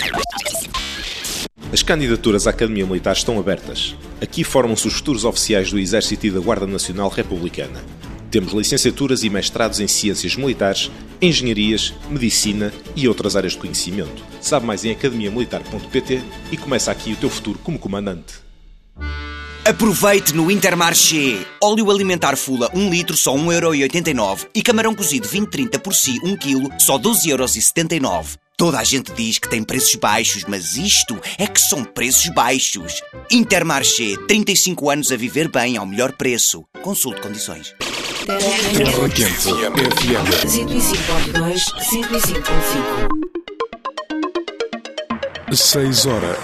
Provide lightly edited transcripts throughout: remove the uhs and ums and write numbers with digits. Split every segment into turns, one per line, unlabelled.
As candidaturas à Academia Militar estão abertas. Aqui formam-se os futuros oficiais do Exército e da Guarda Nacional Republicana. Temos licenciaturas e mestrados em Ciências Militares, Engenharias, Medicina e outras áreas de conhecimento. Sabe mais em academiamilitar.pt e começa aqui o teu futuro como comandante.
Aproveite no Intermarché. Óleo alimentar Fula 1 litro só 1,89€ e camarão cozido 20-30 por si 1 kg só 12,79€. Toda a gente diz que tem preços baixos, mas isto é que são preços baixos. Intermarché, 35 anos a viver bem ao melhor preço. Consulte condições.
Terra Quente FM 105.2, 105.5. 6 horas.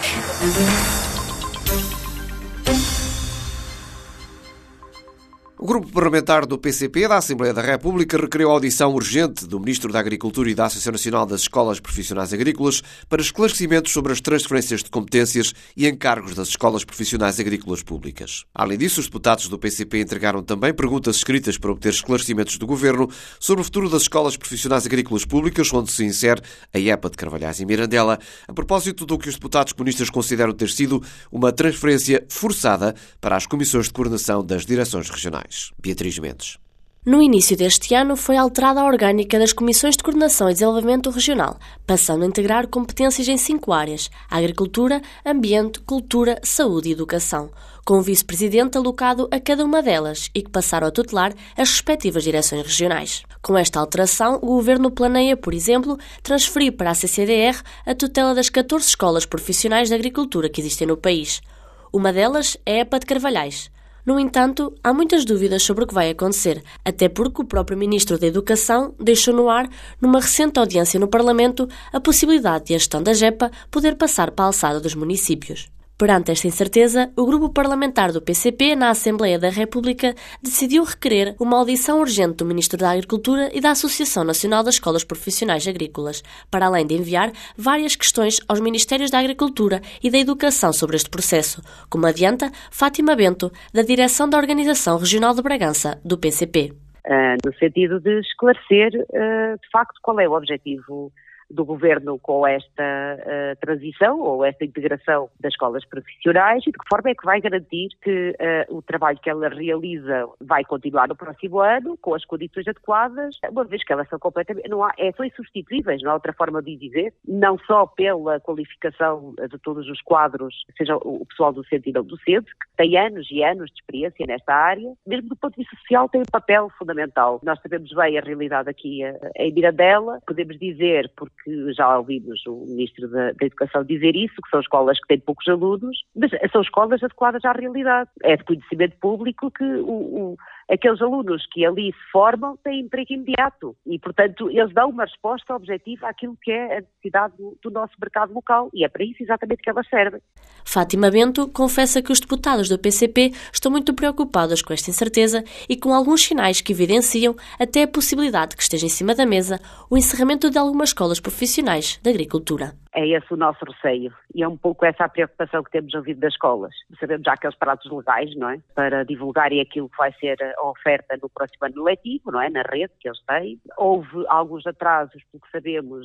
O grupo parlamentar do PCP da Assembleia da República requeriu a audição urgente do Ministro da Agricultura e da Associação Nacional das Escolas Profissionais Agrícolas para esclarecimentos sobre as transferências de competências e encargos das Escolas Profissionais Agrícolas Públicas. Além disso, os deputados do PCP entregaram também perguntas escritas para obter esclarecimentos do Governo sobre o futuro das Escolas Profissionais Agrícolas Públicas, onde se insere a IEPA de Carvalhais e Mirandela, a propósito do que os deputados comunistas consideram ter sido uma transferência forçada para as comissões de coordenação das direções regionais. Beatriz Mendes.
No início deste ano foi alterada a orgânica das Comissões de Coordenação e Desenvolvimento Regional, passando a integrar competências em 5 áreas: Agricultura, Ambiente, Cultura, Saúde e Educação, com um vice-presidente alocado a cada uma delas e que passaram a tutelar as respectivas direções regionais. Com esta alteração, o Governo planeia, por exemplo, transferir para a CCDR a tutela das 14 escolas profissionais de agricultura que existem no país. Uma delas é a EPA de Carvalhais. No entanto, há muitas dúvidas sobre o que vai acontecer, até porque o próprio Ministro da Educação deixou no ar, numa recente audiência no Parlamento, a possibilidade de a gestão da GEPA poder passar para a alçada dos municípios. Perante esta incerteza, o grupo parlamentar do PCP na Assembleia da República decidiu requerer uma audição urgente do Ministro da Agricultura e da Associação Nacional das Escolas Profissionais Agrícolas, para além de enviar várias questões aos Ministérios da Agricultura e da Educação sobre este processo, como adianta Fátima Bento, da direção da Organização Regional de Bragança, do PCP.
No sentido de esclarecer, de facto, qual é o objetivo do Governo com esta transição ou esta integração das escolas profissionais e de que forma é que vai garantir que o trabalho que ela realiza vai continuar no próximo ano com as condições adequadas, uma vez que elas são completamente, são insubstituíveis, não há outra forma de dizer, não só pela qualificação de todos os quadros, seja o pessoal docente e não docente, que tem anos e anos de experiência nesta área, mesmo do ponto de vista social tem um papel fundamental. Nós sabemos bem a realidade aqui em Mirandela, podemos dizer, porque já ouvimos o Ministro da Educação dizer isso, que são escolas que têm poucos alunos, mas são escolas adequadas à realidade. É de conhecimento público que aqueles alunos que ali se formam têm emprego imediato e, portanto, eles dão uma resposta objetiva àquilo que é a necessidade do nosso mercado local e é para isso exatamente que elas servem.
Fátima Bento confessa que os deputados do PCP estão muito preocupados com esta incerteza e com alguns sinais que evidenciam até a possibilidade que esteja em cima da mesa o encerramento de algumas escolas profissionais de agricultura.
É esse o nosso receio e é um pouco essa a preocupação que temos ouvido das escolas. Sabemos já aqueles prazos legais, não é? Para divulgarem aquilo que vai ser a oferta no próximo ano letivo, não é? Na rede que eles têm. Houve alguns atrasos, pelo que sabemos,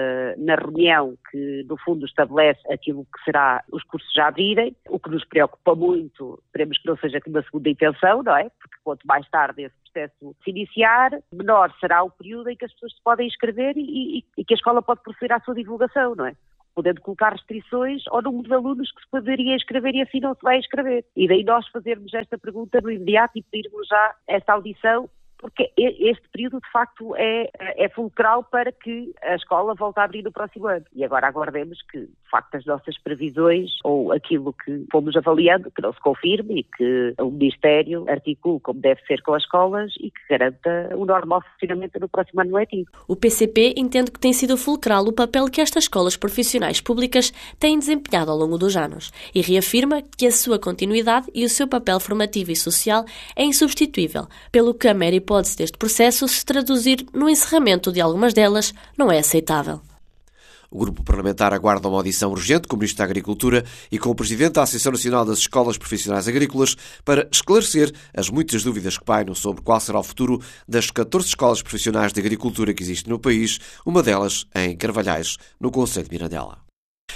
na reunião que, no fundo, estabelece aquilo que será os cursos já abrirem, o que nos preocupa muito, esperemos que não seja uma segunda intenção, não é? Porque quanto mais tarde esse processo se iniciar, menor será o período em que as pessoas se podem inscrever e que a escola pode proceder à sua divulgação, não é? Podendo colocar restrições ao número de alunos que se poderia inscrever e assim não se vai inscrever. E daí nós fazermos esta pergunta no imediato e pedirmos já esta audição, porque este período, de facto, é fulcral para que a escola volte a abrir no próximo ano. E agora aguardemos que, de facto, as nossas previsões ou aquilo que fomos avaliando, que não se confirme e que o Ministério articule como deve ser com as escolas e que garanta o normal funcionamento no próximo ano letivo.
O PCP entende que tem sido fulcral o papel que estas escolas profissionais públicas têm desempenhado ao longo dos anos e reafirma que a sua continuidade e o seu papel formativo e social é insubstituível, pelo que a mera hipótese deste processo se traduzir no encerramento de algumas delas não é aceitável.
O grupo parlamentar aguarda uma audição urgente com o Ministro da Agricultura e com o Presidente da Associação Nacional das Escolas Profissionais Agrícolas para esclarecer as muitas dúvidas que pairam sobre qual será o futuro das 14 escolas profissionais de agricultura que existem no país, uma delas em Carvalhais, no concelho de Mirandela.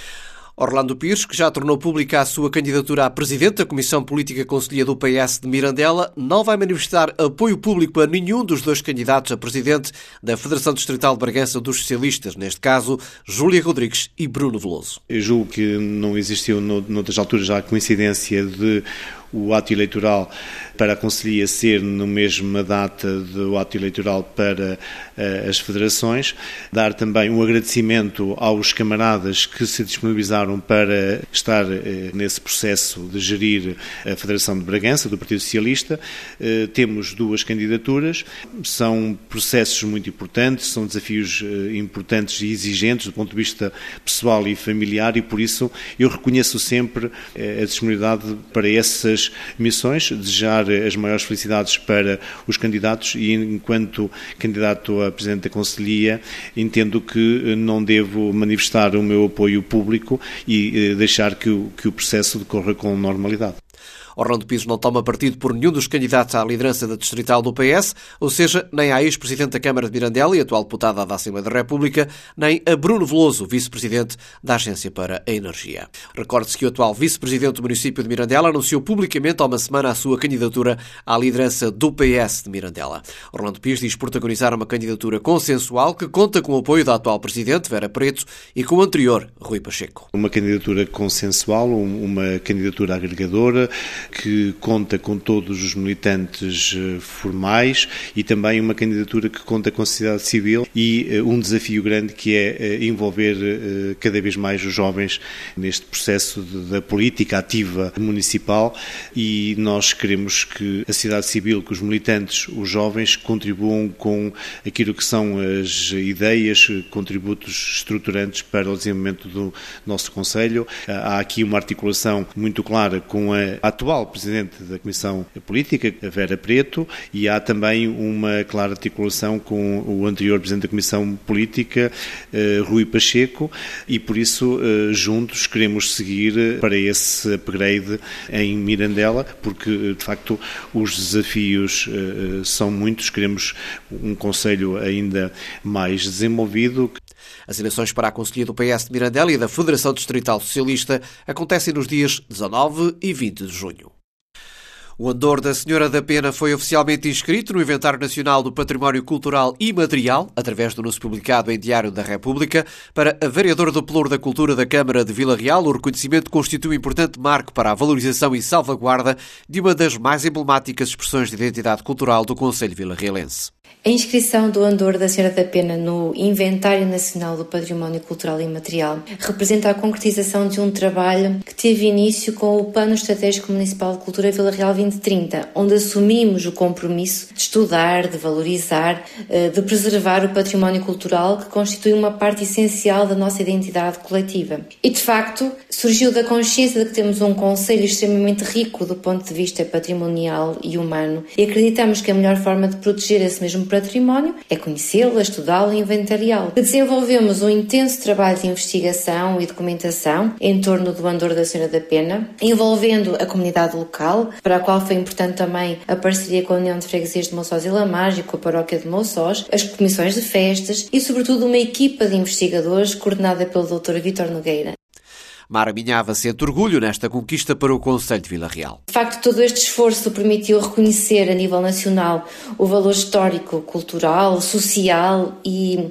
Orlando Pires, que já tornou pública a sua candidatura a presidente da Comissão Política Conselhia do PS de Mirandela, não vai manifestar apoio público a nenhum dos dois candidatos a presidente da Federação Distrital de Bragança dos Socialistas, neste caso, Júlia Rodrigues e Bruno Veloso.
Eu julgo que não existiu noutras alturas já a coincidência de o ato eleitoral para a Conselhia ser na mesma data do ato eleitoral para as federações. Dar também um agradecimento aos camaradas que se disponibilizaram para estar nesse processo de gerir a Federação de Bragança, do Partido Socialista. Temos duas candidaturas, são processos muito importantes, são desafios importantes e exigentes do ponto de vista pessoal e familiar, e por isso eu reconheço sempre a disponibilidade para essas missões, desejar as maiores felicidades para os candidatos e, enquanto candidato a Presidente da Conselhia, entendo que não devo manifestar o meu apoio público e deixar que o processo decorra com normalidade.
Orlando Pires não toma partido por nenhum dos candidatos à liderança da distrital do PS, ou seja, nem à ex-presidente da Câmara de Mirandela e atual deputada da Assembleia da República, nem a Bruno Veloso, vice-presidente da Agência para a Energia. Recorde-se que o atual vice-presidente do município de Mirandela anunciou publicamente há uma semana a sua candidatura à liderança do PS de Mirandela. Orlando Pires diz protagonizar uma candidatura consensual que conta com o apoio da atual presidente, Vera Preto, e com o anterior, Rui Pacheco.
Uma candidatura consensual, uma candidatura agregadora, que conta com todos os militantes formais e também uma candidatura que conta com a sociedade civil e um desafio grande que é envolver cada vez mais os jovens neste processo da política ativa municipal, e nós queremos que a sociedade civil, que os militantes, os jovens, contribuam com aquilo que são as ideias, contributos estruturantes para o desenvolvimento do nosso Conselho. Há aqui uma articulação muito clara com a atual Presidente da Comissão Política, a Vera Preto, e há também uma clara articulação com o anterior Presidente da Comissão Política, Rui Pacheco, e por isso juntos queremos seguir para esse upgrade em Mirandela, porque de facto os desafios são muitos, queremos um Conselho ainda mais desenvolvido.
As eleições para a Conselhia do PS de Mirandela e da Federação Distrital Socialista acontecem nos dias 19 e 20 de junho. O Andor da Senhora da Pena foi oficialmente inscrito no Inventário Nacional do Património Cultural Imaterial, através do anúncio publicado em Diário da República. Para a vereadora do Pelouro da Cultura da Câmara de Vila Real, o reconhecimento constitui um importante marco para a valorização e salvaguarda de uma das mais emblemáticas expressões de identidade cultural do concelho vilarrealense.
A inscrição do Andor da Senhora da Pena no Inventário Nacional do Património Cultural Imaterial representa a concretização de um trabalho que teve início com o Plano Estratégico Municipal de Cultura Vila Real 2030, onde assumimos o compromisso de estudar, de valorizar, de preservar o património cultural que constitui uma parte essencial da nossa identidade coletiva. E, de facto, surgiu da consciência de que temos um concelho extremamente rico do ponto de vista patrimonial e humano, e acreditamos que a melhor forma de proteger esse mesmo património é conhecê-lo, estudá-lo e inventariá-lo. Desenvolvemos um intenso trabalho de investigação e documentação em torno do Andor da Senhora da Pena, envolvendo a comunidade local, para a qual foi importante também a parceria com a União de Freguesias de Mouçós e Lamarge e com a Paróquia de Mouçós, as comissões de festas e, sobretudo, uma equipa de investigadores coordenada pelo Dr. Vítor Nogueira.
Mara Minhava sente orgulho nesta conquista para o Concelho de Vila Real.
De facto, todo este esforço permitiu reconhecer a nível nacional o valor histórico, cultural, social e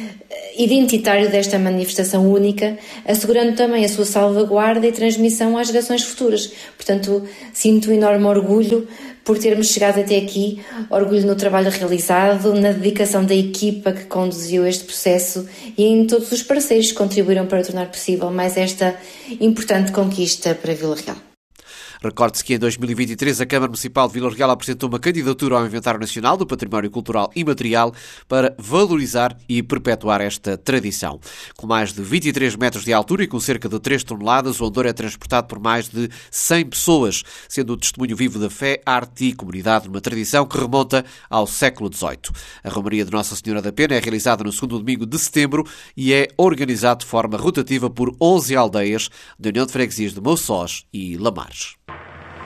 identitário desta manifestação única, assegurando também a sua salvaguarda e transmissão às gerações futuras. Portanto, sinto um enorme orgulho por termos chegado até aqui, orgulho no trabalho realizado, na dedicação da equipa que conduziu este processo e em todos os parceiros que contribuíram para tornar possível mais esta importante conquista para Vila Real.
Recorde-se que em 2023 a Câmara Municipal de Vila Real apresentou uma candidatura ao Inventário Nacional do Património Cultural Imaterial para valorizar e perpetuar esta tradição. Com mais de 23 metros de altura e com cerca de 3 toneladas, o Andor é transportado por mais de 100 pessoas, sendo o testemunho vivo da fé, arte e comunidade numa tradição que remonta ao século XVIII. A Romaria de Nossa Senhora da Pena é realizada no segundo domingo de setembro e é organizado de forma rotativa por 11 aldeias da União de Freguesias de Mouçós e Lamarge.